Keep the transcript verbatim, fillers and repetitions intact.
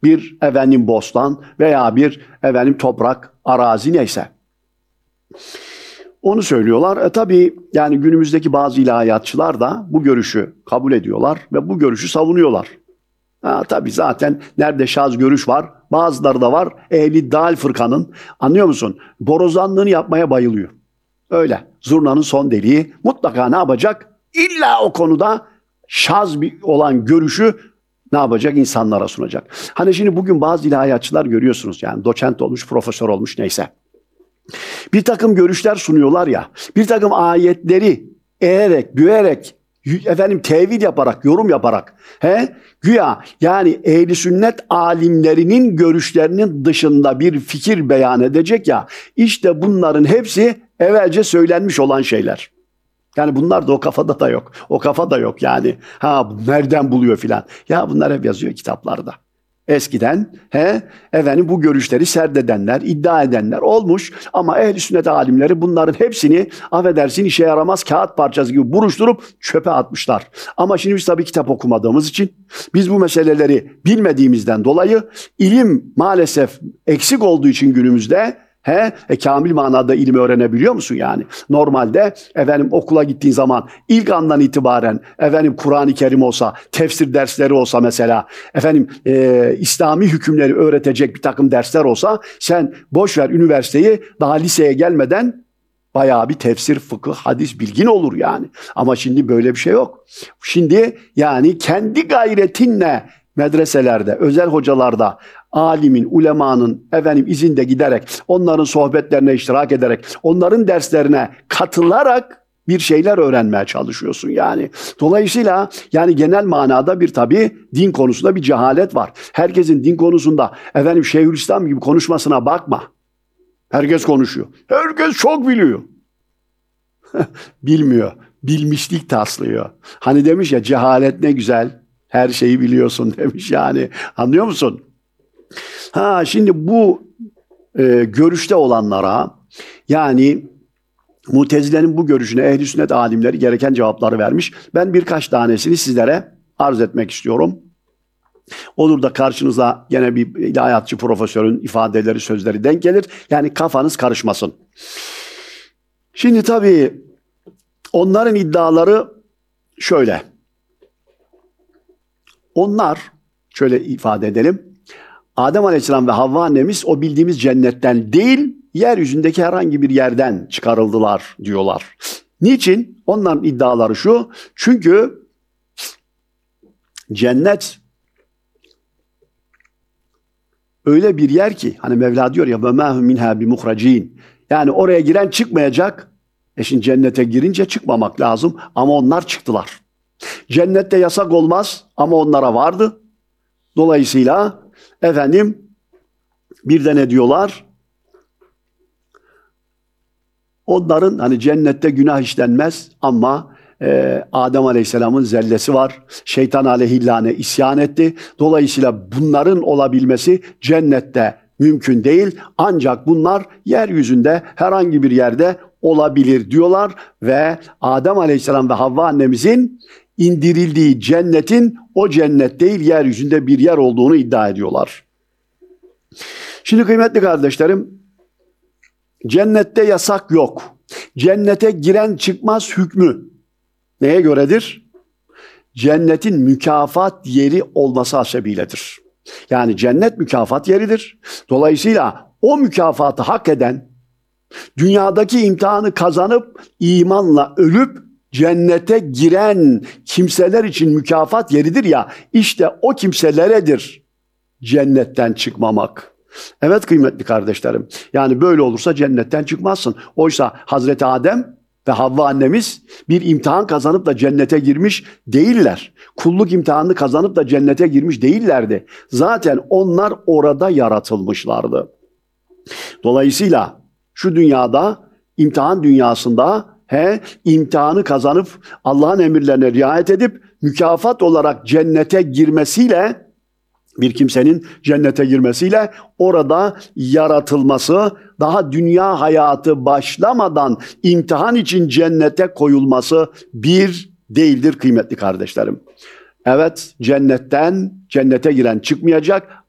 bir efendim bostan veya bir efendim toprak, arazi neyse. Onu söylüyorlar. E tabii yani günümüzdeki bazı ilahiyatçılar da bu görüşü kabul ediyorlar ve bu görüşü savunuyorlar. Ha, tabii zaten nerede şaz görüş var, bazıları da var. Ehli dal fırkanın, anlıyor musun? Borazanlığını yapmaya bayılıyor. Öyle. Zurnanın son deliği mutlaka ne yapacak? İlla o konuda şaz bir olan görüşü ne yapacak? İnsanlara sunacak. Hani şimdi bugün bazı ilahiyatçılar görüyorsunuz, yani doçent olmuş, profesör olmuş neyse. Bir takım görüşler sunuyorlar ya, bir takım ayetleri eğerek, büyerek, efendim tevil yaparak, yorum yaparak, he, güya yani ehli sünnet alimlerinin görüşlerinin dışında bir fikir beyan edecek ya, işte bunların hepsi evvelce söylenmiş olan şeyler. Yani bunlar da o kafada da yok. O kafa da yok yani. Ha, nereden buluyor filan. Ya bunlar hep yazıyor kitaplarda. Eskiden he, efendim bu görüşleri serdedenler, iddia edenler olmuş ama ehl-i sünnet alimleri bunların hepsini affedersin işe yaramaz kağıt parçası gibi buruşturup çöpe atmışlar. Ama şimdi biz tabii kitap okumadığımız için, biz bu meseleleri bilmediğimizden dolayı, ilim maalesef eksik olduğu için günümüzde, He, e, kamil manada ilmi öğrenebiliyor musun yani? Normalde efendim okula gittiğin zaman ilk andan itibaren efendim Kur'an-ı Kerim olsa, tefsir dersleri olsa mesela, efendim e, İslami hükümleri öğretecek bir takım dersler olsa, sen boş ver üniversiteyi, daha liseye gelmeden bayağı bir tefsir, fıkıh, hadis bilgin olur yani. Ama şimdi böyle bir şey yok. Şimdi yani kendi gayretinle medreselerde, özel hocalarda, alimin, ulemanın efendim izinde giderek, onların sohbetlerine iştirak ederek, onların derslerine katılarak bir şeyler öğrenmeye çalışıyorsun yani. Dolayısıyla yani genel manada bir tabii din konusunda bir cehalet var. Herkesin din konusunda efendim Şeyhülislam gibi konuşmasına bakma. Herkes konuşuyor. Herkes çok biliyor. Bilmiyor. Bilmişlik taslıyor. Hani demiş ya, cehalet ne güzel, her şeyi biliyorsun demiş yani. Anlıyor musun? Ha, şimdi bu e, görüşte olanlara, yani Mutezile'nin bu görüşüne ehl-i sünnet alimleri gereken cevapları vermiş. Ben birkaç tanesini sizlere arz etmek istiyorum. Olur da karşınıza gene bir ilahiyatçı profesörün ifadeleri, sözleri denk gelir. Yani kafanız karışmasın. Şimdi tabii onların iddiaları şöyle. Onlar, şöyle ifade edelim, Adem Aleyhisselam ve Havva annemiz o bildiğimiz cennetten değil, yeryüzündeki herhangi bir yerden çıkarıldılar diyorlar. Niçin? Onların iddiaları şu: çünkü cennet öyle bir yer ki, hani Mevla diyor ya, وَمَا هُمْ مِنْهَا بِمُخْرَجِينَ, yani oraya giren çıkmayacak. E şimdi cennete girince çıkmamak lazım ama onlar çıktılar. Cennette yasak olmaz ama onlara vardı. Dolayısıyla efendim bir de ne diyorlar? Onların hani cennette günah işlenmez ama e, Adem Aleyhisselam'ın zellesi var. Şeytan aleyhillâne isyan etti. Dolayısıyla bunların olabilmesi cennette mümkün değil. Ancak bunlar yeryüzünde herhangi bir yerde olabilir diyorlar ve Adem Aleyhisselam ve Havva annemizin indirildiği cennetin o cennet değil, yeryüzünde bir yer olduğunu iddia ediyorlar. Şimdi kıymetli kardeşlerim, cennette yasak yok. Cennete giren çıkmaz hükmü neye göredir? Cennetin mükafat yeri olması hasebiyledir. Yani cennet mükafat yeridir. Dolayısıyla o mükafatı hak eden, dünyadaki imtihanı kazanıp imanla ölüp cennete giren kimseler için mükafat yeridir ya, işte o kimseleredir cennetten çıkmamak. Evet kıymetli kardeşlerim, yani böyle olursa cennetten çıkmazsın. Oysa Hazreti Adem ve Havva annemiz bir imtihan kazanıp da cennete girmiş değiller. Kulluk imtihanını kazanıp da cennete girmiş değillerdi. Zaten onlar orada yaratılmışlardı. Dolayısıyla şu dünyada, imtihan dünyasında he, imtihanı kazanıp Allah'ın emirlerine riayet edip mükafat olarak cennete girmesiyle, bir kimsenin cennete girmesiyle orada yaratılması, daha dünya hayatı başlamadan imtihan için cennete koyulması bir değildir kıymetli kardeşlerim. Evet, cennetten cennete giren çıkmayacak